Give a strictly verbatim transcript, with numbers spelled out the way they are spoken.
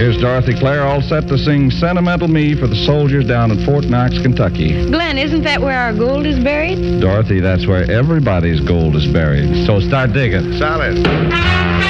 Here's Dorothy Clare all set to sing Sentimental Me for the soldiers down at Fort Knox, Kentucky. Glenn, isn't that where our gold is buried? Dorothy, that's where everybody's gold is buried. So start digging. Solid.